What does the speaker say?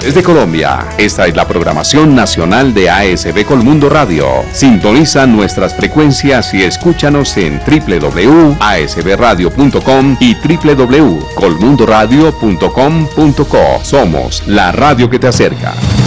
Desde Colombia, esta es la programación nacional de ASB Colmundo Radio. Sintoniza nuestras frecuencias y escúchanos en www.asbradio.com y www.colmundoradio.com.co. Somos la radio que te acerca.